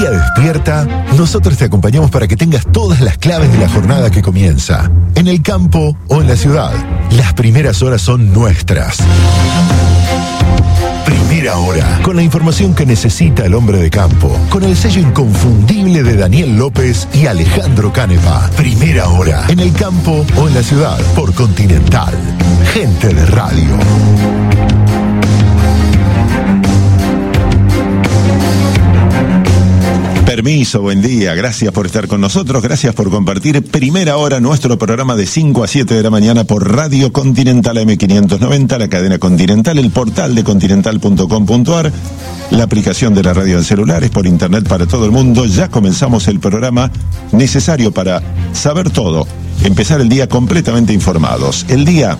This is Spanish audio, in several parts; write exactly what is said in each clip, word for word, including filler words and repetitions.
día despierta, nosotros te acompañamos para que tengas todas las claves de la jornada que comienza. En el campo o en la ciudad, las primeras horas son nuestras. Primera Hora, con la información que necesita el hombre de campo, con el sello inconfundible de Daniel López y Alejandro Canepa. Primera Hora, en el campo o en la ciudad, por Continental. Gente de radio. Permiso, buen día, gracias por estar con nosotros, gracias por compartir Primera Hora, nuestro programa de cinco a siete de la mañana por Radio Continental eme quinientos noventa, la cadena Continental, el portal de continental punto com punto ar, la aplicación de la radio en celulares, por internet para todo el mundo. Ya comenzamos el programa necesario para saber todo, empezar el día completamente informados. El día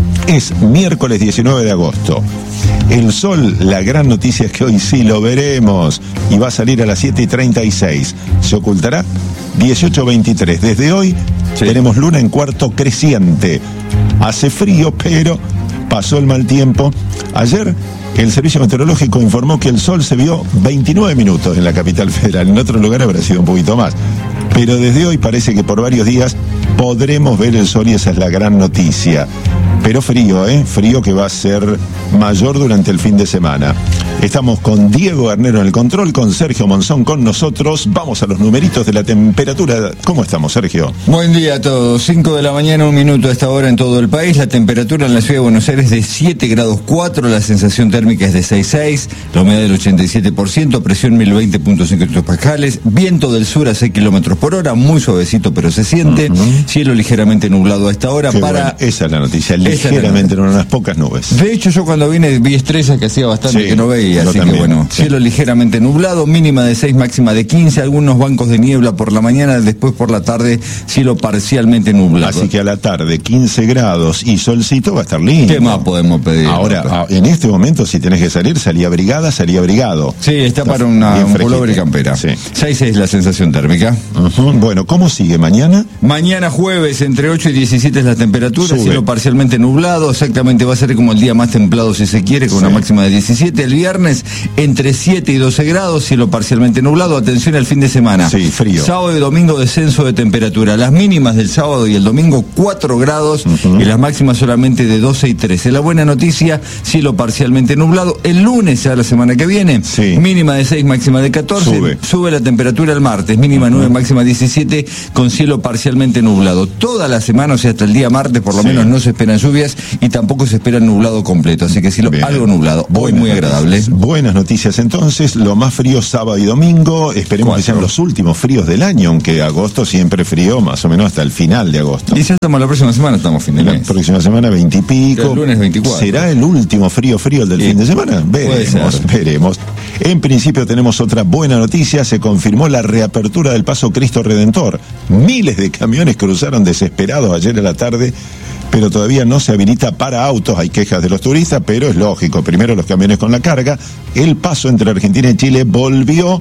es miércoles diecinueve de agosto. El sol, la gran noticia es que hoy sí lo veremos y va a salir a las siete y treinta y seis. Se ocultará dieciocho veintitrés. Desde hoy sí. Tenemos luna en cuarto creciente. Hace frío, pero pasó el mal tiempo. Ayer el Servicio Meteorológico informó que el sol se vio veintinueve minutos en la capital federal. En otro lugar habrá sido un poquito más. Pero desde hoy parece que por varios días podremos ver el sol y esa es la gran noticia. Pero frío, ¿eh? Frío que va a ser mayor durante el fin de semana. Estamos con Diego Garnero en el control, con Sergio Monzón con nosotros. Vamos a los numeritos de la temperatura. ¿Cómo estamos, Sergio? Buen día a todos. cinco de la mañana, un minuto a esta hora en todo el país. La temperatura en la ciudad de Buenos Aires es de siete grados cuatro, la sensación térmica es de seis coma seis, la humedad del ochenta y siete por ciento, presión mil veinte punto cinco hectopascales, viento del sur a seis kilómetros por hora, muy suavecito pero se siente, uh-huh. Cielo ligeramente nublado a esta hora. Qué para bueno. Esa es la noticia, ligeramente, en unas pocas nubes. De hecho, yo cuando vine vi estrellas que hacía bastante sí, que no veía, así también, que bueno, sí. Cielo ligeramente nublado, mínima de seis, máxima de quince, algunos bancos de niebla por la mañana, después por la tarde, cielo parcialmente nublado. Así que a la tarde, quince grados y solcito va a estar lindo. ¿Qué más podemos pedir? Ahora, en este momento, si tenés que salir, salí abrigada, salí abrigado. Sí, está, está para una, un pullover y campera. Sí. seis coma seis la sensación térmica. Uh-huh. Bueno, ¿cómo sigue mañana? Mañana jueves, entre ocho y diecisiete es la temperatura, Sube. Cielo parcialmente nublado, exactamente va a ser como el día más templado si se quiere, con sí. Una máxima de diecisiete. El viernes, entre siete y doce grados, cielo parcialmente nublado. Atención al fin de semana. Sí, frío. Sábado y domingo, descenso de temperatura. Las mínimas del sábado y el domingo, cuatro grados, uh-huh. Y las máximas solamente de doce y trece. La buena noticia, cielo parcialmente nublado. El lunes, ya la semana que viene, sí. Mínima de seis, máxima de catorce. Sube, Sube la temperatura el martes, mínima uh-huh. nueve, máxima diecisiete, con cielo parcialmente nublado. Toda la semana, o sea, hasta el día martes, por lo sí. menos no se esperan lluvias y tampoco se espera nublado completo, así que cielo Bien. Algo nublado, hoy muy agradable. Noticias. Buenas noticias entonces, lo más frío sábado y domingo, esperemos Cuatro. Que sean los últimos fríos del año, aunque agosto siempre frío, más o menos hasta el final de agosto. Y ya estamos la próxima semana, estamos fin de mes. La próxima semana veinte y pico. El lunes veinticuatro. ¿Será el último frío frío el del sí. fin de semana? Veremos, veremos. En principio tenemos otra buena noticia, se confirmó la reapertura del Paso Cristo Redentor. Miles de camiones cruzaron desesperados ayer a la tarde, pero todavía no se habilita para autos. Hay quejas de los turistas, pero es lógico. Primero los camiones con la carga. El paso entre Argentina y Chile volvió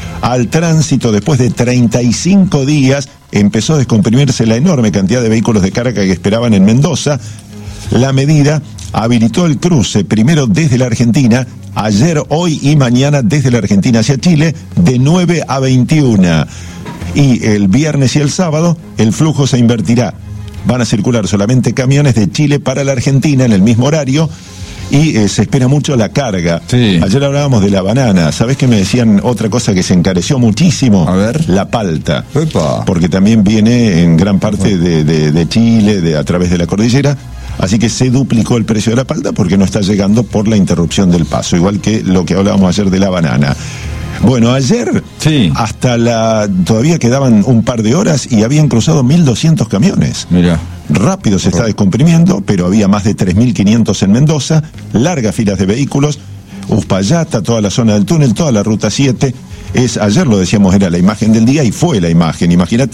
al tránsito después de treinta y cinco días. Empezó a descomprimirse la enorme cantidad de vehículos de carga que esperaban en Mendoza. La medida habilitó el cruce primero desde la Argentina, ayer, hoy y mañana desde la Argentina hacia Chile, de nueve a veintiuna. Y el viernes y el sábado el flujo se invertirá. Van a circular solamente camiones de Chile para la Argentina en el mismo horario y eh, se espera mucho la carga. Sí. Ayer hablábamos de la banana. ¿Sabés que me decían otra cosa que se encareció muchísimo? A ver. La palta. Epa. Porque también viene en gran parte de, de, de Chile, de, a través de la cordillera. Así que se duplicó el precio de la palta porque no está llegando por la interrupción del paso. Igual que lo que hablábamos ayer de la banana. Bueno, ayer sí. hasta la todavía quedaban un par de horas y habían cruzado mil doscientos camiones. Mira. Rápido se está descomprimiendo, pero había más de tres mil quinientos en Mendoza, largas filas de vehículos, Uspallata, toda la zona del túnel, toda la ruta siete. Es, ayer lo decíamos, era la imagen del día y fue la imagen. Imagínate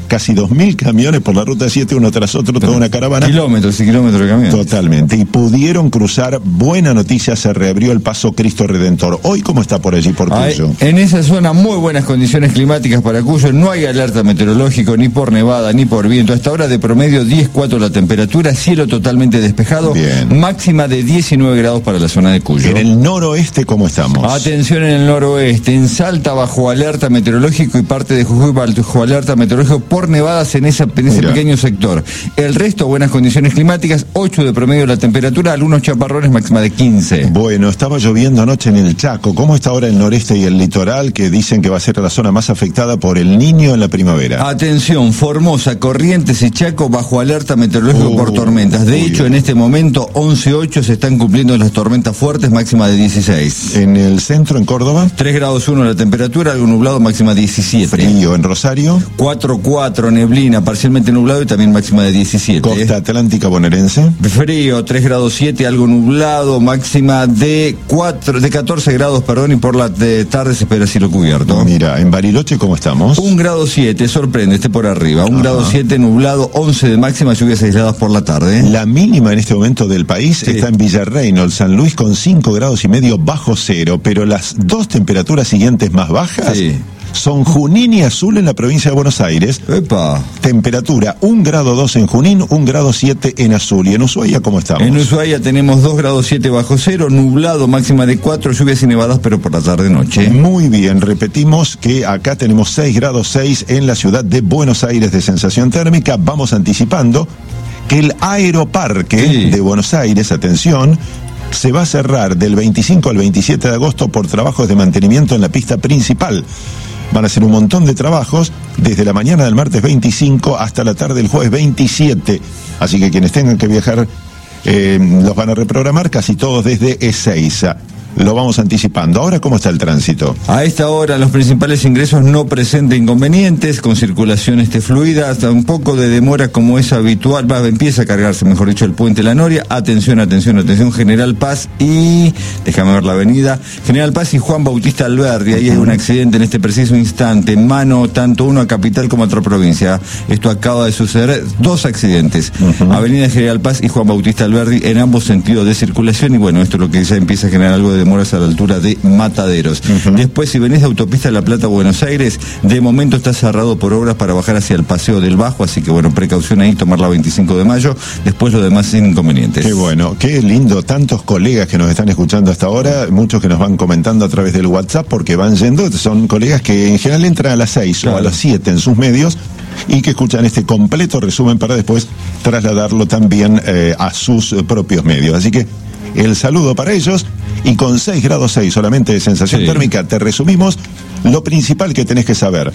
casi dos mil camiones por la ruta siete, uno tras otro, toda una caravana. Kilómetros y kilómetros de camiones. Totalmente, y pudieron cruzar. Buena noticia, se reabrió el paso Cristo Redentor. Hoy, ¿cómo está por allí, por Cuyo? En esa zona, muy buenas condiciones climáticas para Cuyo, no hay alerta meteorológico ni por nevada ni por viento. Hasta ahora de promedio diez cuatro la temperatura, cielo totalmente despejado. Bien. Máxima de diecinueve grados para la zona de Cuyo. En el noroeste, ¿cómo estamos? Atención en el noroeste, en Salta bajo alerta meteorológico y parte de Jujuy bajo alerta meteorológico por nevadas en, esa, en ese pequeño sector. El resto, buenas condiciones climáticas, ocho de promedio la temperatura, algunos chaparrones, máxima de quince. Bueno, estaba lloviendo anoche en el Chaco. ¿Cómo está ahora el noreste y el litoral, que dicen que va a ser la zona más afectada por el Niño en la primavera? Atención, Formosa, Corrientes y Chaco bajo alerta meteorológico uh, por tormentas. De hecho, bien. En este momento, once ocho se están cumpliendo las tormentas fuertes, máxima de dieciséis. ¿En el centro, en Córdoba? tres grados uno la temperatura, algo nublado, máxima diecisiete. Frío, ¿en Rosario? cuatro cuatro, neblina, parcialmente nublado y también máxima de diecisiete. Costa Atlántica bonaerense. Frío, tres grados siete, algo nublado, máxima de cuatro, de catorce grados, perdón, y por la de tarde se espera cielo cubierto. Mira, en Bariloche, ¿cómo estamos? un grado siete, sorprende, esté por arriba. un grado siete nublado, once de máxima, lluvias aisladas por la tarde. La mínima en este momento del país sí. está en Villarreynolds, San Luis, con cinco grados y medio bajo cero, pero las dos temperaturas siguientes más bajas sí. son Junín y Azul en la provincia de Buenos Aires. Epa. Temperatura un grado dos en Junín, un grado siete en Azul. ¿Y en Ushuaia cómo estamos? En Ushuaia tenemos dos grados siete bajo cero, nublado, máxima de cuatro, lluvias y nevadas, pero por la tarde-noche. Muy bien, repetimos que acá tenemos seis grados seis en la ciudad de Buenos Aires de sensación térmica. Vamos anticipando que el Aeroparque sí. de Buenos Aires, atención, se va a cerrar del veinticinco al veintisiete de agosto por trabajos de mantenimiento en la pista principal. Van a ser un montón de trabajos desde la mañana del martes veinticinco hasta la tarde del jueves veintisiete. Así que quienes tengan que viajar eh, los van a reprogramar, casi todos desde Ezeiza. Lo vamos anticipando. Ahora, ¿cómo está el tránsito? A esta hora los principales ingresos no presentan inconvenientes, con circulación este fluida, hasta un poco de demora como es habitual, va, empieza a cargarse, mejor dicho, el puente La Noria. Atención, atención, atención, General Paz y, déjame ver la avenida, General Paz y Juan Bautista Alberdi. Ahí hay un accidente en este preciso instante, en mano tanto uno a capital como a otra provincia. Esto acaba de suceder, dos accidentes, uh-huh. Avenida General Paz y Juan Bautista Alberdi, en ambos sentidos de circulación, y bueno, esto es lo que ya empieza a generar algo de demoras a la altura de Mataderos. Uh-huh. Después, si venís de autopista La Plata, Buenos Aires, de momento está cerrado por obras para bajar hacia el Paseo del Bajo, así que bueno, precaución ahí, tomar la veinticinco de mayo, después lo demás sin inconvenientes. Qué bueno, qué lindo, tantos colegas que nos están escuchando hasta ahora, muchos que nos van comentando a través del WhatsApp, porque van yendo, son colegas que en general entran a las seis claro. o a las siete en sus medios, y que escuchan este completo resumen para después trasladarlo también eh, a sus eh, propios medios. Así que el saludo para ellos, y con seis grados seis solamente de sensación sí. térmica, te resumimos lo principal que tenés que saber.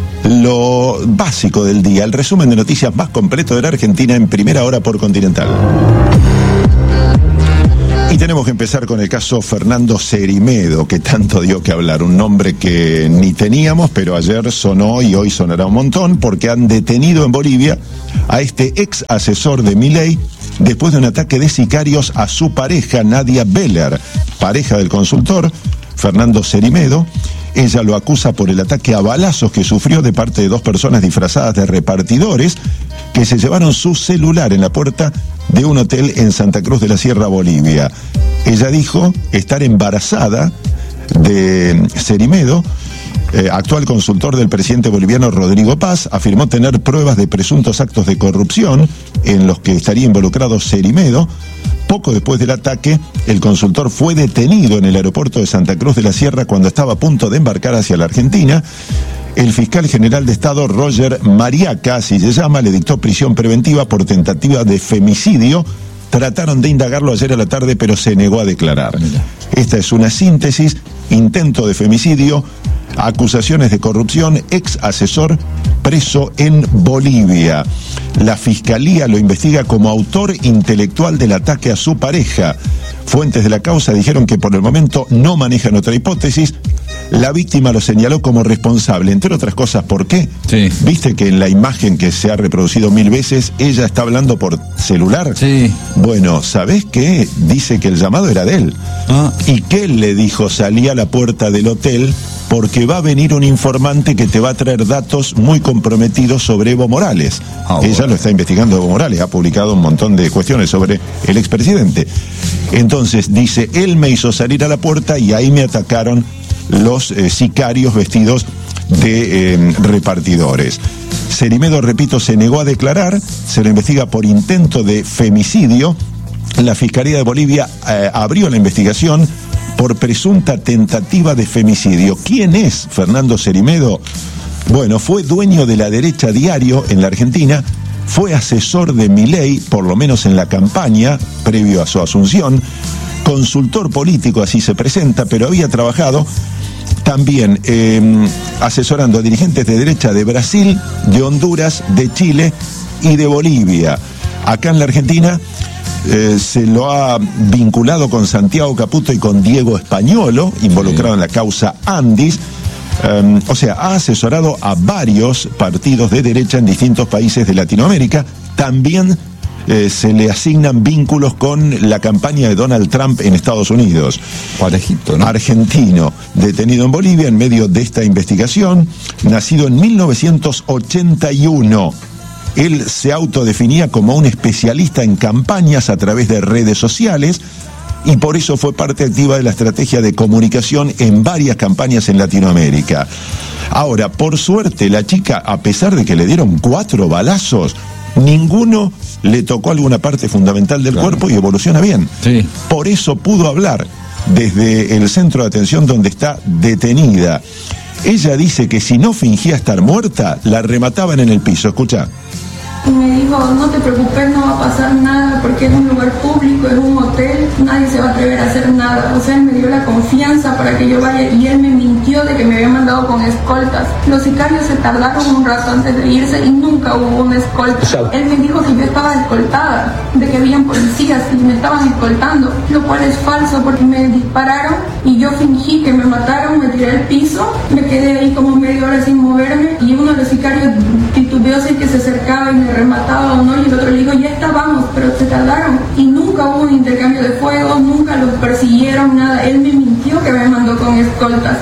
Lo básico del día, el resumen de noticias más completo de la Argentina en primera hora por Continental. Y tenemos que empezar con el caso Fernando Cerimedo, que tanto dio que hablar, un nombre que ni teníamos, pero ayer sonó y hoy sonará un montón, porque han detenido en Bolivia a este ex asesor de Milei después de un ataque de sicarios a su pareja, Nadia Beller, pareja del consultor, Fernando Cerimedo. Ella lo acusa por el ataque a balazos que sufrió de parte de dos personas disfrazadas de repartidores que se llevaron su celular en la puerta de un hotel en Santa Cruz de la Sierra, Bolivia. Ella dijo estar embarazada de Cerimedo. Eh, actual consultor del presidente boliviano Rodrigo Paz, afirmó tener pruebas de presuntos actos de corrupción en los que estaría involucrado Cerimedo. Poco después del ataque, el consultor fue detenido en el aeropuerto de Santa Cruz de la Sierra cuando estaba a punto de embarcar hacia la Argentina. El fiscal general de Estado, Roger Mariaca, así se llama, le dictó prisión preventiva por tentativa de femicidio. Trataron de indagarlo ayer a la tarde, pero se negó a declarar. Esta es una síntesis: intento de femicidio, acusaciones de corrupción, ex asesor preso en Bolivia. La fiscalía lo investiga como autor intelectual del ataque a su pareja. Fuentes de la causa dijeron que por el momento no manejan otra hipótesis. La víctima lo señaló como responsable, entre otras cosas. ¿Por qué? Sí. ¿Viste que en la imagen que se ha reproducido mil veces, ella está hablando por celular? Sí. Bueno, ¿sabés qué? Dice que el llamado era de él. Ah. Y que él le dijo, salí a la puerta del hotel porque va a venir un informante que te va a traer datos muy comprometidos sobre Evo Morales. Ah, Ella bueno. lo está investigando Evo Morales, ha publicado un montón de cuestiones sobre el expresidente. Entonces dice, él me hizo salir a la puerta y ahí me atacaron los eh, sicarios vestidos de eh, repartidores. Cerimedo, repito, se negó a declarar, se lo investiga por intento de femicidio. La Fiscalía de Bolivia eh, abrió la investigación por presunta tentativa de femicidio. ¿Quién es Fernando Cerimedo? Bueno, fue dueño de La Derecha Diario en la Argentina, fue asesor de Milei, por lo menos en la campaña, previo a su asunción, consultor político, así se presenta, pero había trabajado también eh, asesorando a dirigentes de derecha de Brasil, de Honduras, de Chile y de Bolivia. Acá en la Argentina eh, se lo ha vinculado con Santiago Caputo y con Diego Españolo, involucrado sí. en la causa Andis. Um, o sea, ha asesorado a varios partidos de derecha en distintos países de Latinoamérica. También eh, se le asignan vínculos con la campaña de Donald Trump en Estados Unidos. Parejito, ¿no? Argentino, detenido en Bolivia en medio de esta investigación, nacido en mil novecientos ochenta y uno. Él se autodefinía como un especialista en campañas a través de redes sociales, y por eso fue parte activa de la estrategia de comunicación en varias campañas en Latinoamérica. Ahora, por suerte, la chica, a pesar de que le dieron cuatro balazos, ninguno le tocó alguna parte fundamental del claro. cuerpo y evoluciona bien. Sí. Por eso pudo hablar desde el centro de atención donde está detenida. Ella dice que si no fingía estar muerta, la remataban en el piso. Escucha. Y me dijo, no te preocupes, no va a pasar nada porque es un lugar público, es un hotel, nadie se va a atrever a hacer nada. O sea, él me dio la confianza para que yo vaya y él me mintió de que me había mandado con escoltas. Los sicarios se tardaron un rato antes de irse y nunca hubo una escolta. Él me dijo que yo estaba escoltada, de que habían policías y me estaban escoltando, lo cual es falso porque me dispararon y yo fingí que me mataron, me tiré al piso, me quedé ahí como media hora sin moverme y uno de los sicarios titubeó si que se acercaba y me remataba o no, y el otro le dijo, ya estábamos, pero se tardaron. Y nunca hubo un intercambio de fuego, nunca los persiguieron, nada. Él me mintió que me mandó con escoltas.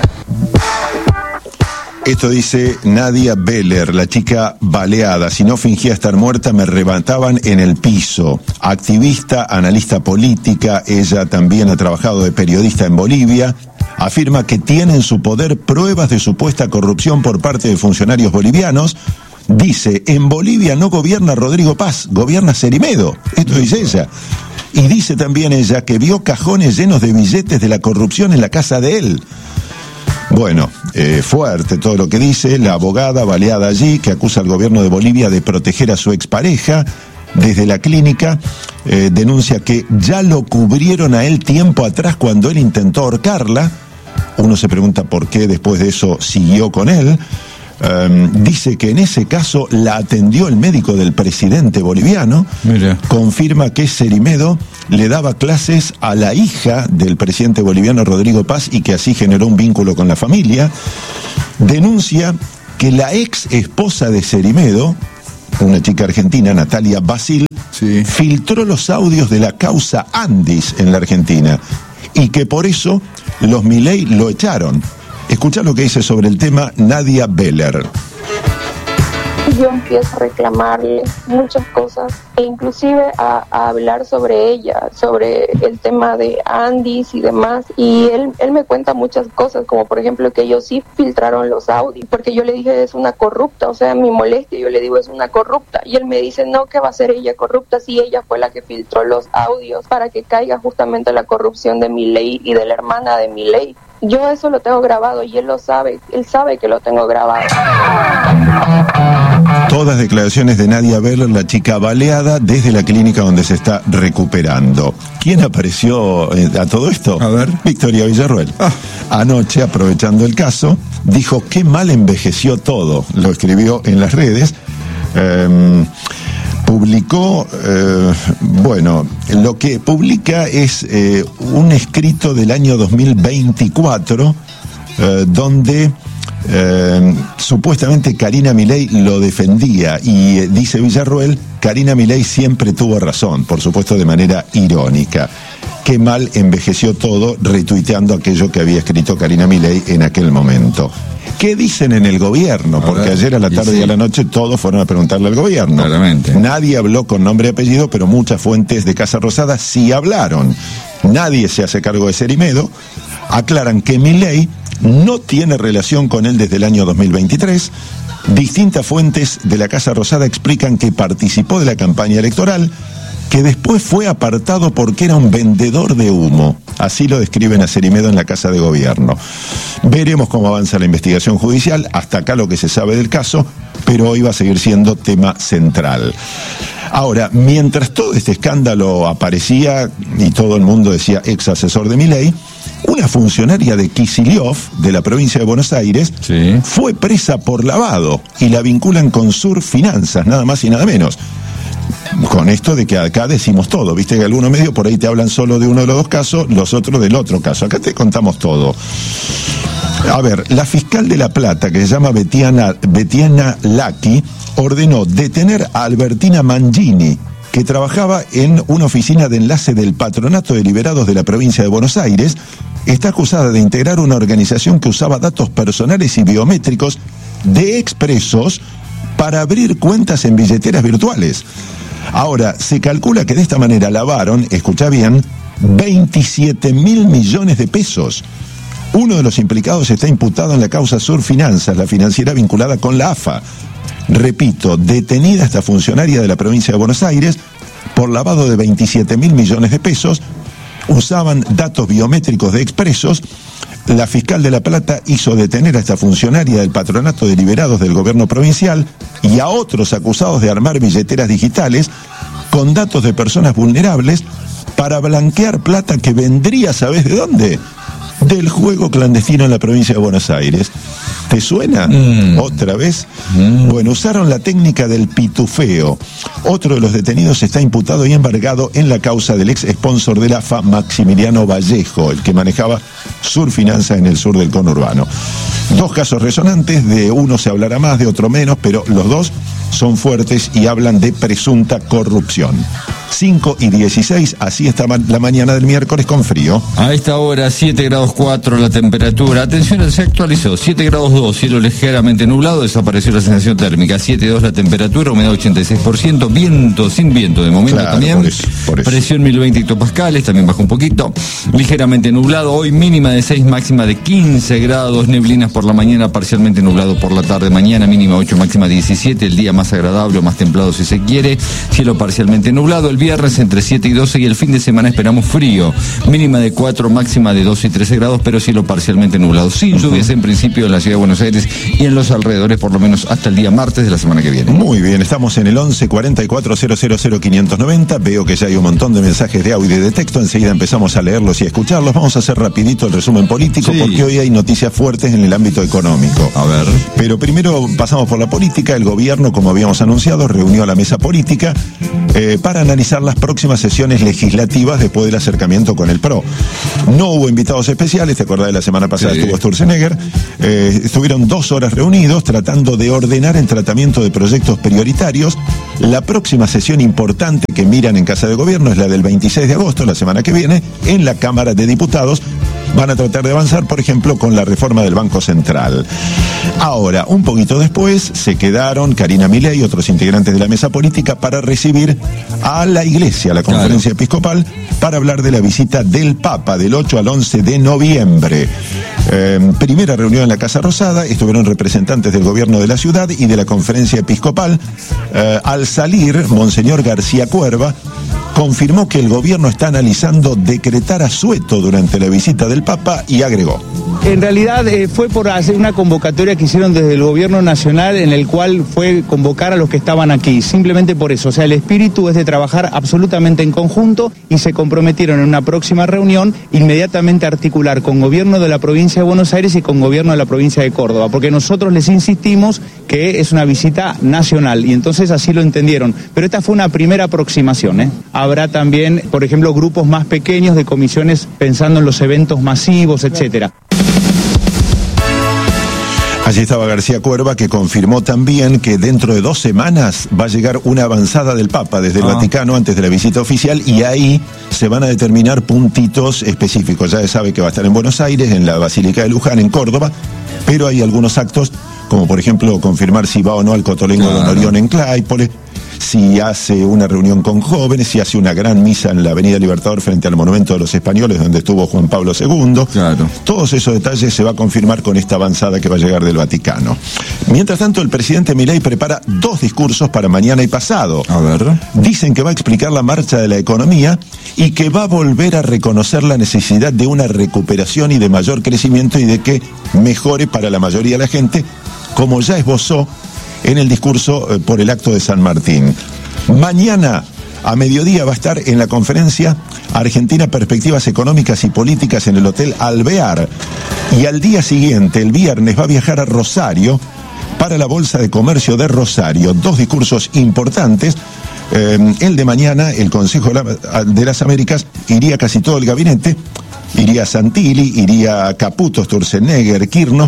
Esto dice Nadia Beller, la chica baleada. Si no fingía estar muerta, me remataban en el piso. Activista, analista política, ella también ha trabajado de periodista en Bolivia. Afirma que tiene en su poder pruebas de supuesta corrupción por parte de funcionarios bolivianos. Dice, en Bolivia no gobierna Rodrigo Paz, gobierna Cerimedo. Esto dice ella. Y dice también ella que vio cajones llenos de billetes de la corrupción en la casa de él. Bueno, eh, fuerte todo lo que dice. La abogada baleada allí, que acusa al gobierno de Bolivia de proteger a su expareja. Desde la clínica eh, denuncia que ya lo cubrieron a él tiempo atrás cuando él intentó ahorcarla. Uno se pregunta por qué después de eso siguió con él. Um, dice que en ese caso la atendió el médico del presidente boliviano. Mira. Confirma que Cerimedo le daba clases a la hija del presidente boliviano Rodrigo Paz y que así generó un vínculo con la familia. Denuncia que la ex esposa de Cerimedo, una chica argentina, Natalia Basil, sí. filtró los audios de la causa Andis en la Argentina y que por eso los Milei lo echaron. Escucha lo que dice sobre el tema Nadia Beller. Yo empiezo a reclamarle muchas cosas e inclusive a, a hablar sobre ella, sobre el tema de Andis y demás, y él, él me cuenta muchas cosas, como por ejemplo que ellos sí filtraron los audios, porque yo le dije es una corrupta, o sea, mi molestia, yo le digo es una corrupta, y él me dice no, que va a ser ella corrupta si ella fue la que filtró los audios para que caiga justamente la corrupción de Milei y de la hermana de Milei. Yo eso lo tengo grabado y él lo sabe, él sabe que lo tengo grabado. Todas declaraciones de Nadia Beller, la chica baleada, desde la clínica donde se está recuperando. ¿Quién apareció a todo esto? A ver. Victoria Villarruel. Ah. Anoche, aprovechando el caso, dijo qué mal envejeció todo. Lo escribió en las redes. Eh, publicó, eh, bueno, lo que publica es eh, un escrito del año dos mil veinticuatro, eh, donde eh, supuestamente Karina Milei lo defendía, y eh, dice Villarruel, Karina Milei siempre tuvo razón, por supuesto de manera irónica. qué mal envejeció todo, retuiteando aquello que había escrito Karina Milei en aquel momento. ¿Qué dicen en el gobierno? Porque ver, ayer a la tarde y, sí. y a la noche todos fueron a preguntarle al gobierno. Claramente. Nadie habló con nombre y apellido, pero muchas fuentes de Casa Rosada sí hablaron. Nadie se hace cargo de Cerimedo. Aclaran que Milei no tiene relación con él desde el año dos mil veintitrés. Distintas fuentes de la Casa Rosada explican que participó de la campaña electoral, que después fue apartado porque era un vendedor de humo. Así lo describen a Cerimedo en la Casa de Gobierno. Veremos cómo avanza la investigación judicial, hasta acá lo que se sabe del caso, pero hoy va a seguir siendo tema central. Ahora, mientras todo este escándalo aparecía y todo el mundo decía ex asesor de Milei, una funcionaria de Kicillof, de la provincia de Buenos Aires, sí. fue presa por lavado y la vinculan con Sur Finanzas, nada más y nada menos. Con esto de que acá decimos todo, viste que algunos medios por ahí te hablan solo de uno de los dos casos, los otros del otro caso. Acá te contamos todo. A ver, la fiscal de La Plata, que se llama Betiana, Betiana Lacchi, ordenó detener a Albertina Mangini, que trabajaba en una oficina de enlace del Patronato de Liberados de la provincia de Buenos Aires. Está acusada de integrar una organización que usaba datos personales y biométricos de expresos para abrir cuentas en billeteras virtuales. Ahora, se calcula que de esta manera lavaron, escucha bien, veintisiete mil millones de pesos. Uno de los implicados está imputado en la causa Sur Finanzas, la financiera vinculada con la A F A. Repito, detenida esta funcionaria de la provincia de Buenos Aires por lavado de veintisiete mil millones de pesos. Usaban datos biométricos de expresos. La fiscal de La Plata hizo detener a esta funcionaria del Patronato de Liberados del gobierno provincial y a otros acusados de armar billeteras digitales con datos de personas vulnerables para blanquear plata que vendría, ¿sabés de dónde? Del juego clandestino en la provincia de Buenos Aires. ¿Te suena? Mm. ¿Otra vez? Mm. Bueno, usaron la técnica del pitufeo. Otro de los detenidos está imputado y embargado en la causa del ex sponsor de la A F A, Maximiliano Vallejo, el que manejaba Sur Finanzas en el sur del conurbano. Dos casos resonantes, de uno se hablará más, de otro menos, pero los dos son fuertes y hablan de presunta corrupción. cinco y dieciséis, así está la mañana del miércoles con frío. A esta hora, siete grados cuatro la temperatura. Atención, se actualizó. siete grados dos, cielo ligeramente nublado, desapareció la sensación térmica. siete grados dos la temperatura, humedad ochenta y seis por ciento, viento, sin viento de momento, claro, también. Por eso, por eso. Presión mil veinte hectopascales, también bajó un poquito. Ligeramente nublado, hoy mínima de seis, máxima de quince grados. Neblinas por la mañana, parcialmente nublado por la tarde. Mañana mínima ocho, máxima diecisiete. El día más agradable o más templado si se quiere. Cielo parcialmente nublado. El viernes entre siete y doce y el fin de semana esperamos frío. Mínima de cuatro, máxima de doce y trece grados, pero cielo parcialmente nublado. Sin lluvias en principio en la ciudad de Buenos Aires y en los alrededores, por lo menos hasta el día martes de la semana que viene. Muy bien, estamos en el once cuarenta y cuatro cero cero cero quinientos noventa. Veo que ya hay un montón de mensajes de audio y de texto. Enseguida empezamos a leerlos y a escucharlos. Vamos a hacer rapidito el resumen político, sí, porque hoy hay noticias fuertes en el ámbito económico. A ver. Pero primero pasamos por la política. El gobierno, como habíamos anunciado, reunió a la mesa política eh, para analizar las próximas sesiones legislativas después del acercamiento con el P R O. No hubo invitados especiales, te acordás de la semana pasada, sí, estuvo Sturzenegger. Eh, estuvieron dos horas reunidos tratando de ordenar el tratamiento de proyectos prioritarios. La próxima sesión importante que miran en Casa de Gobierno es la del veintiséis de agosto, la semana que viene, en la Cámara de Diputados. Van a tratar de avanzar, por ejemplo, con la reforma del Banco Central. Ahora, un poquito después, se quedaron Karina Milei y otros integrantes de la mesa política para recibir a la Iglesia, a la Conferencia claro. Episcopal, para hablar de la visita del Papa del ocho al once de noviembre. Eh, primera reunión en la Casa Rosada, estuvieron representantes del gobierno de la ciudad y de la Conferencia Episcopal. Eh, al salir, Monseñor García Cuerva confirmó que el gobierno está analizando decretar asueto durante la visita del Papa y agregó: en realidad eh, fue por hacer una convocatoria que hicieron desde el gobierno nacional, en el cual fue convocar a los que estaban aquí, simplemente por eso. O sea, el espíritu es de trabajar absolutamente en conjunto y se comprometieron en una próxima reunión inmediatamente a articular con gobierno de la provincia de Buenos Aires y con gobierno de la provincia de Córdoba, porque nosotros les insistimos que es una visita nacional y entonces así lo entendieron. Pero esta fue una primera aproximación, ¿eh? Habrá también, por ejemplo, grupos más pequeños de comisiones pensando en los eventos masivos, etcétera. Allí estaba García Cuerva, que confirmó también que dentro de dos semanas va a llegar una avanzada del Papa desde el ah. Vaticano antes de la visita oficial, y ahí se van a determinar puntitos específicos. Ya se sabe que va a estar en Buenos Aires, en la Basílica de Luján, en Córdoba, pero hay algunos actos, como por ejemplo confirmar si va o no al Cotolengo claro. de Orión en Claypole, si hace una reunión con jóvenes, si hace una gran misa en la Avenida Libertador frente al Monumento de los Españoles, donde estuvo Juan Pablo segundo. Claro. Todos esos detalles se va a confirmar con esta avanzada que va a llegar del Vaticano. Mientras tanto, el presidente Milei prepara dos discursos para mañana y pasado. A ver. Dicen que va a explicar la marcha de la economía y que va a volver a reconocer la necesidad de una recuperación y de mayor crecimiento, y de que mejore para la mayoría de la gente, como ya esbozó en el discurso eh, por el acto de San Martín. Mañana a mediodía va a estar en la conferencia Argentina Perspectivas Económicas y Políticas en el Hotel Alvear, y al día siguiente, el viernes, va a viajar a Rosario para la Bolsa de Comercio de Rosario. Dos discursos importantes. Eh, el de mañana, el Consejo de, la, de las Américas, iría casi todo el gabinete, iría Santilli, iría Caputo, Sturzenegger, Kirchner,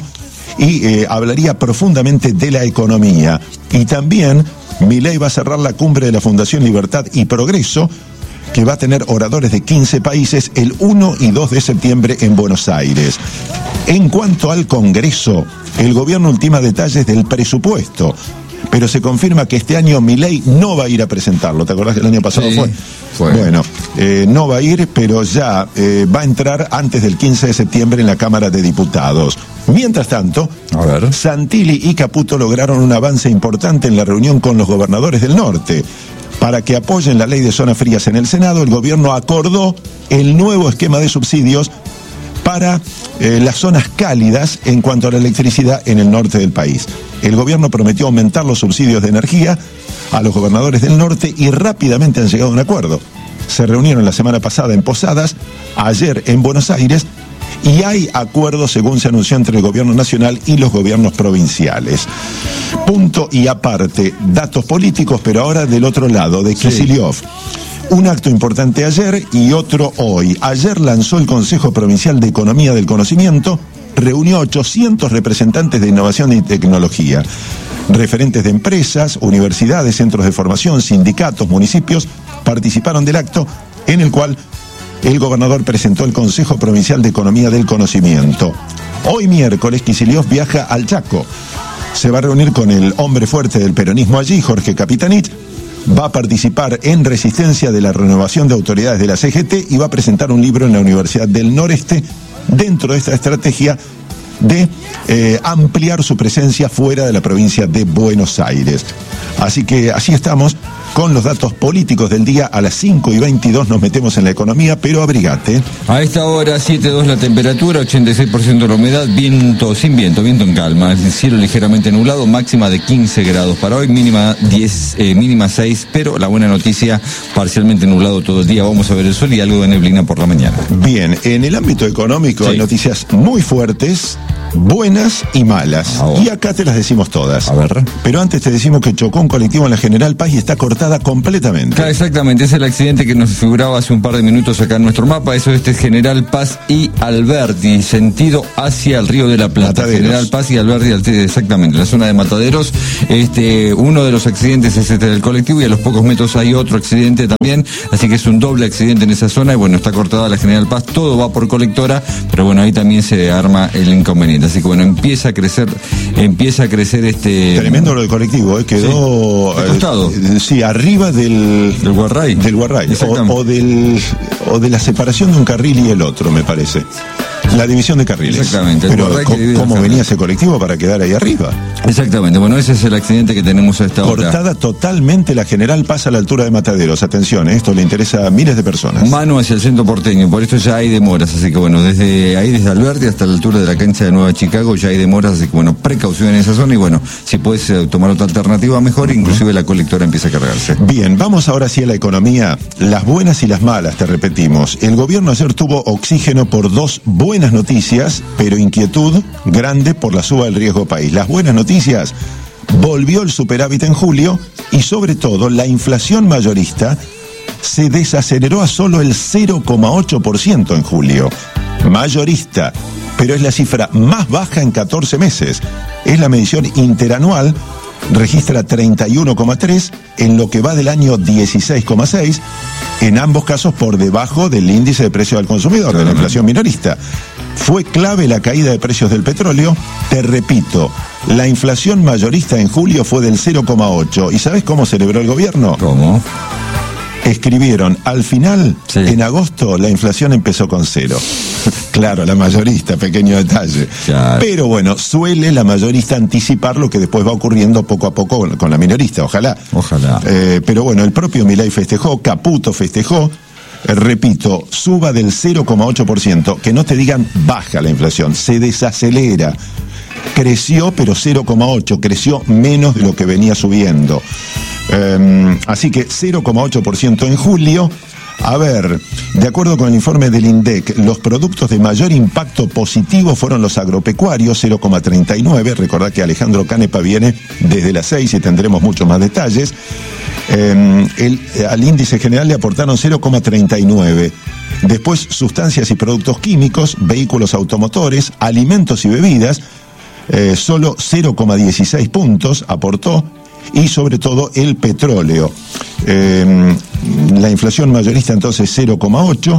y eh, hablaría profundamente de la economía. Y también Milei va a cerrar la cumbre de la Fundación Libertad y Progreso, que va a tener oradores de quince países el uno y dos de septiembre en Buenos Aires. En cuanto al Congreso, el gobierno ultima detalles del presupuesto, pero se confirma que este año Milei no va a ir a presentarlo. ¿Te acordás que el año pasado sí, fue? fue? Bueno, eh, no va a ir, pero ya eh, va a entrar antes del quince de septiembre en la Cámara de Diputados. Mientras tanto, a ver. Santilli y Caputo lograron un avance importante en la reunión con los gobernadores del norte. Para que apoyen la ley de zonas frías en el Senado, el gobierno acordó el nuevo esquema de subsidios para eh, las zonas cálidas en cuanto a la electricidad en el norte del país. El gobierno prometió aumentar los subsidios de energía a los gobernadores del norte y rápidamente han llegado a un acuerdo. Se reunieron la semana pasada en Posadas, ayer en Buenos Aires, y hay acuerdos, según se anunció, entre el gobierno nacional y los gobiernos provinciales. Punto y aparte, datos políticos, pero ahora del otro lado, de Kicillof. Sí. Un acto importante ayer y otro hoy. Ayer lanzó el Consejo Provincial de Economía del Conocimiento, reunió a ochocientos representantes de innovación y tecnología, referentes de empresas, universidades, centros de formación, sindicatos, municipios, participaron del acto en el cual el gobernador presentó el Consejo Provincial de Economía del Conocimiento. Hoy miércoles, Kicillof viaja al Chaco. Se va a reunir con el hombre fuerte del peronismo allí, Jorge Capitanich. Va a participar en Resistencia de la Renovación de Autoridades de la C G T y va a presentar un libro en la Universidad del Noreste dentro de esta estrategia de eh, ampliar su presencia fuera de la provincia de Buenos Aires. Así que así estamos con los datos políticos del día. A las cinco y veintidós nos metemos en la economía, pero abrigate. A esta hora, siete coma dos la temperatura, ochenta y seis por ciento la humedad, viento sin viento, viento en calma, el cielo ligeramente nublado, máxima de quince grados para hoy, mínima diez, eh, mínima seis, pero la buena noticia, parcialmente nublado todo el día, vamos a ver el sol y algo de neblina por la mañana. Bien, en el ámbito económico sí. hay noticias muy fuertes, buenas y malas. Oh. Y acá te las decimos todas. A ver. Pero antes te decimos que chocó un colectivo en la General Paz y está cortada completamente. Claro, exactamente, es el accidente que nos figuraba hace un par de minutos acá en nuestro mapa. Eso es General Paz y Alberti, sentido hacia el Río de la Plata. Mataderos. General Paz y Alberti, exactamente, la zona de Mataderos. Este, uno de los accidentes es este del colectivo y a los pocos metros hay otro accidente también, así que es un doble accidente en esa zona y bueno, está cortada la General Paz, todo va por colectora, pero bueno, ahí también se arma el inconveniente. Así que bueno, empieza a crecer, empieza a crecer este... Tremendo lo del colectivo, ¿eh? Quedó... Sí, de costado. Eh, sí, arriba del... Del Guarray. Del Guarray. O, o, del, o de la separación de un carril y el otro, me parece. La división de carriles. Exactamente. Pero ¿cómo venía ese colectivo para quedar ahí arriba? Exactamente. Bueno, ese es el accidente que tenemos a esta hora. Cortada totalmente la General Paz a la altura de Mataderos. Atención, ¿eh? Esto le interesa a miles de personas. Mano hacia el centro porteño, por esto ya hay demoras. Así que bueno, desde ahí, desde Alberti hasta la altura de la cancha de Nueva Chicago, ya hay demoras. Así que bueno, precaución en esa zona y bueno, si puedes eh, tomar otra alternativa mejor, inclusive la colectora empieza a cargarse. Bien, vamos ahora sí a la economía. Las buenas y las malas, te repetimos. El gobierno ayer tuvo oxígeno por dos buenas noticias, pero inquietud grande por la suba del riesgo país. Las buenas noticias: volvió el superávit en julio y sobre todo la inflación mayorista se desaceleró a solo el cero coma ocho por ciento en julio. Mayorista. pero es la cifra más baja en catorce meses. Es la medición interanual, registra treinta y uno coma tres, en lo que va del año dieciséis coma seis, en ambos casos por debajo del índice de precios al consumidor, de la inflación minorista. Fue clave la caída de precios del petróleo. Te repito, la inflación mayorista en julio fue del cero coma ocho. ¿Y sabes cómo celebró el gobierno? ¿Cómo? Escribieron, al final, sí. En agosto, la inflación empezó con cero. Claro, la mayorista, pequeño detalle. Claro. Pero bueno, suele la mayorista anticipar lo que después va ocurriendo poco a poco con la minorista, ojalá. Ojalá. Eh, pero bueno, el propio Milei festejó, Caputo festejó. Repito, suba del cero coma ocho por ciento, que no te digan baja la inflación, se desacelera. Creció, pero cero coma ocho, creció menos de lo que venía subiendo. Eh, así que cero coma ocho por ciento en julio. A ver, de acuerdo con el informe del INDEC, los productos de mayor impacto positivo fueron los agropecuarios, cero coma treinta y nueve. Recordad que Alejandro Canepa viene desde las seis y tendremos muchos más detalles. Eh, el, al índice general le aportaron cero coma treinta y nueve. Después, sustancias y productos químicos, vehículos automotores, alimentos y bebidas, eh, solo cero coma dieciséis puntos aportó. Y sobre todo el petróleo. Eh, la inflación mayorista entonces cero coma ocho.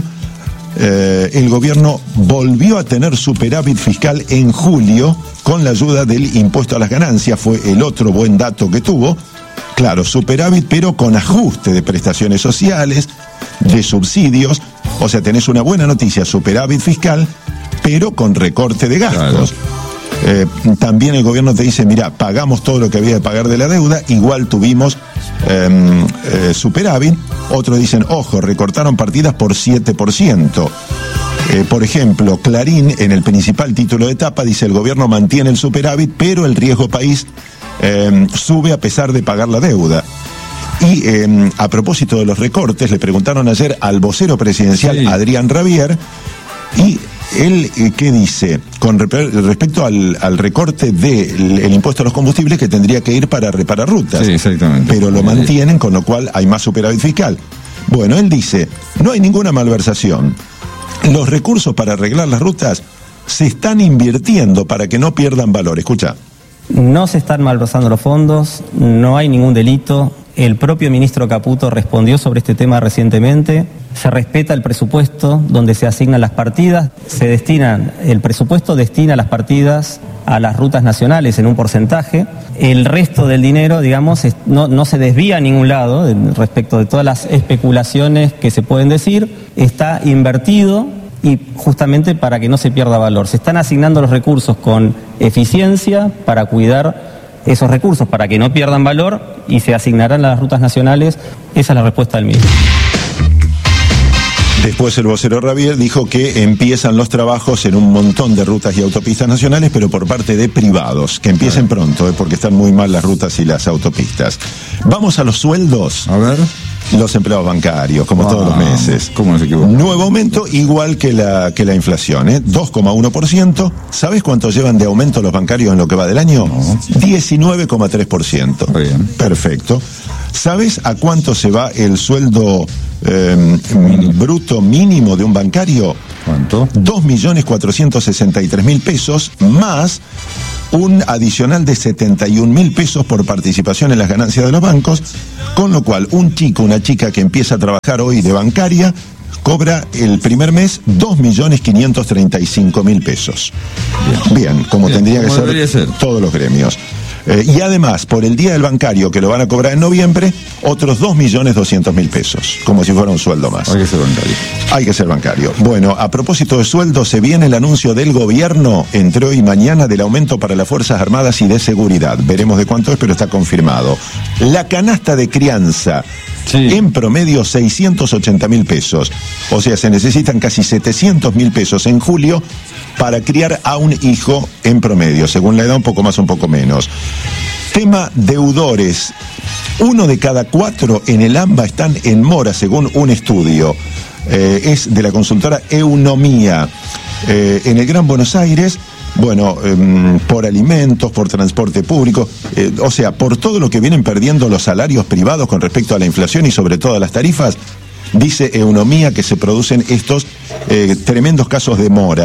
Eh, el gobierno volvió a tener superávit fiscal en julio con la ayuda del impuesto a las ganancias. Fue el otro buen dato que tuvo. Claro, superávit, pero con ajuste de prestaciones sociales, de subsidios. O sea, tenés una buena noticia, superávit fiscal, pero con recorte de gastos. Claro. Eh, también el gobierno te dice, mira, pagamos todo lo que había de pagar de la deuda, igual tuvimos eh, eh, superávit. Otros dicen, ojo, recortaron partidas por siete por ciento. Eh, por ejemplo, Clarín, en el principal título de tapa, dice, el gobierno mantiene el superávit, pero el riesgo país eh, sube a pesar de pagar la deuda. Y eh, a propósito de los recortes, le preguntaron ayer al vocero presidencial, sí. Adrián Rabier, y él, ¿qué dice? Con respecto al, al recorte del el impuesto a los combustibles que tendría que ir para reparar rutas. Sí, exactamente. Pero lo mantienen, con lo cual hay más superávit fiscal. Bueno, él dice, no hay ninguna malversación. Los recursos para arreglar las rutas se están invirtiendo para que no pierdan valor. Escucha. No se están malversando los fondos, no hay ningún delito. El propio ministro Caputo respondió sobre este tema recientemente. Se respeta el presupuesto donde se asignan las partidas. Se destinan, el presupuesto destina las partidas a las rutas nacionales en un porcentaje. El resto del dinero, digamos, es, no, no se desvía a ningún lado de, respecto de todas las especulaciones que se pueden decir. Está invertido y justamente para que no se pierda valor. Se están asignando los recursos con eficiencia para cuidar esos recursos, para que no pierdan valor, y se asignarán a las rutas nacionales. Esa es la respuesta del ministro. Después el vocero Rabier dijo que empiezan los trabajos en un montón de rutas y autopistas nacionales, pero por parte de privados, que empiecen pronto, ¿eh? Porque están muy mal las rutas y las autopistas. Vamos a los sueldos. A ver. Los empleados bancarios, como ah, todos los meses. ¿Cómo no se equivoca? Nuevo aumento, igual que la, que la inflación, ¿eh? dos coma uno por ciento. ¿Sabes cuánto llevan de aumento los bancarios en lo que va del año? No. diecinueve coma tres por ciento. Bien. Perfecto. ¿Sabes a cuánto se va el sueldo eh, bruto mínimo de un bancario? ¿Cuánto? dos millones cuatrocientos sesenta y tres mil pesos, más un adicional de setenta y un mil pesos por participación en las ganancias de los bancos, con lo cual un chico, una chica que empieza a trabajar hoy de bancaria, cobra el primer mes dos millones quinientos treinta y cinco mil pesos. Bien, Bien como Bien, tendría que ser, ser todos los gremios. Eh, y además, por el día del bancario, que lo van a cobrar en noviembre, otros dos millones doscientos mil pesos, como si fuera un sueldo más. Hay que ser bancario. Hay que ser bancario. Bueno, a propósito de sueldo, se viene el anuncio del gobierno entre hoy y mañana del aumento para las Fuerzas Armadas y de Seguridad. Veremos de cuánto es, pero está confirmado. La canasta de crianza, sí. En promedio seiscientos ochenta mil pesos. O sea, se necesitan casi setecientos mil pesos en julio para criar a un hijo en promedio, según la edad, un poco más, un poco menos. Tema deudores. Uno de cada cuatro en el AMBA están en mora, según un estudio. Eh, es de la consultora Eunomía. Eh, en el Gran Buenos Aires, bueno, eh, por alimentos, por transporte público, eh, o sea, por todo lo que vienen perdiendo los salarios privados con respecto a la inflación y sobre todo a las tarifas, dice Eunomía que se producen estos eh, tremendos casos de mora.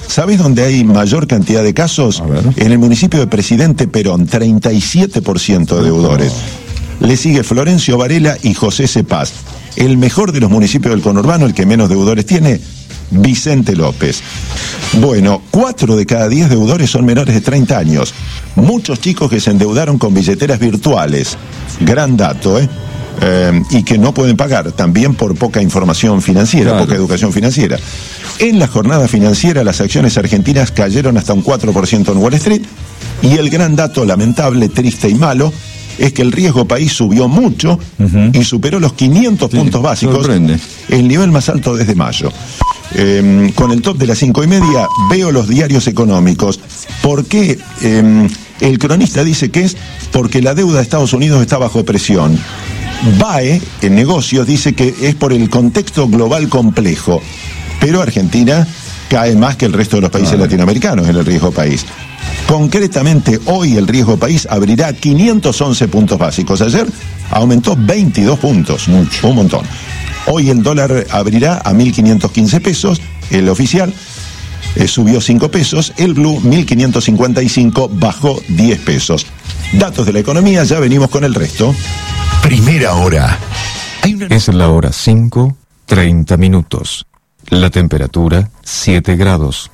¿Sabés dónde hay mayor cantidad de casos? En el municipio de Presidente Perón, treinta y siete por ciento de deudores. Le sigue Florencio Varela y José Cepaz. El mejor de los municipios del conurbano, el que menos deudores tiene, Vicente López. Bueno, cuatro de cada diez deudores son menores de treinta años. Muchos chicos que se endeudaron con billeteras virtuales. Gran dato, ¿eh? Eh, y que no pueden pagar, también por poca información financiera, claro. Poca educación financiera. En la jornada financiera, las acciones argentinas cayeron hasta un cuatro por ciento en Wall Street, y el gran dato lamentable, triste y malo, es que el riesgo país subió mucho uh-huh. y superó los quinientos sí, puntos básicos, sorprende. El nivel más alto desde mayo. Eh, con el top de las cinco y media veo los diarios económicos. ¿Por qué? Eh, el cronista dice que es porque la deuda de Estados Unidos está bajo presión. B A E, en negocios, dice que es por el contexto global complejo, pero Argentina cae más que el resto de los países ah, latinoamericanos en el riesgo país. Concretamente, hoy el riesgo país abrirá quinientos once puntos básicos. Ayer aumentó veintidós puntos, mucho, un montón. Hoy el dólar abrirá a mil quinientos quince pesos, el oficial eh, subió cinco pesos, el blue mil quinientos cincuenta y cinco, bajó diez pesos. Datos de la economía, ya venimos con el resto. Primera hora. Hay una... Es la hora cinco, treinta minutos. La temperatura, siete grados.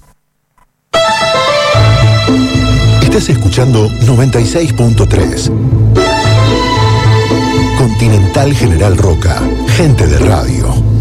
Estás escuchando noventa y seis punto tres. Continental General Roca, gente de radio.